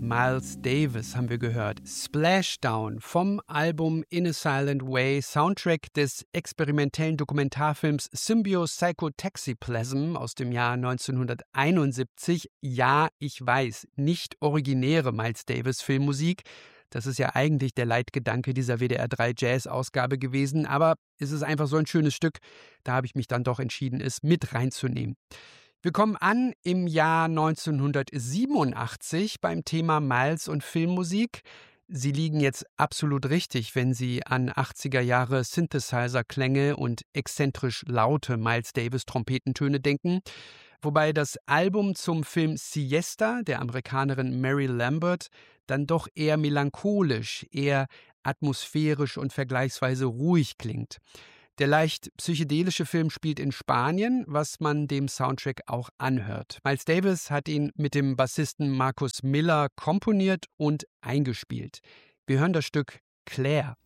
Miles Davis haben wir gehört. Splashdown vom Album In a Silent Way, Soundtrack des experimentellen Dokumentarfilms Symbio-Psychotaxiplasm aus dem Jahr 1971. Ja, ich weiß, nicht originäre Miles Davis Filmmusik. Das ist ja eigentlich der Leitgedanke dieser WDR 3 Jazz-Ausgabe gewesen, aber es ist einfach so ein schönes Stück, da habe ich mich dann doch entschieden, es mit reinzunehmen. Wir kommen an im Jahr 1987 beim Thema Miles und Filmmusik. Sie liegen jetzt absolut richtig, wenn Sie an 80er Jahre Synthesizer-Klänge und exzentrisch laute Miles Davis-Trompetentöne denken. Wobei das Album zum Film Siesta der Amerikanerin Mary Lambert dann doch eher melancholisch, eher atmosphärisch und vergleichsweise ruhig klingt. Der leicht psychedelische Film spielt in Spanien, was man dem Soundtrack auch anhört. Miles Davis hat ihn mit dem Bassisten Marcus Miller komponiert und eingespielt. Wir hören das Stück Claire.